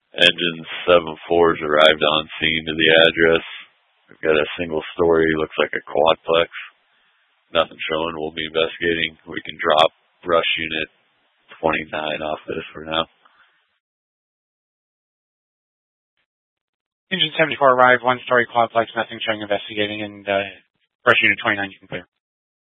Engine 7-4's arrived on scene to the address. We've got a single story, looks like a quadplex. Nothing showing. We'll be investigating. We can drop rush unit 29 off this for now. Engine 74 arrived, one-story quadplex, nothing showing, investigating, and rush unit 29 you can clear.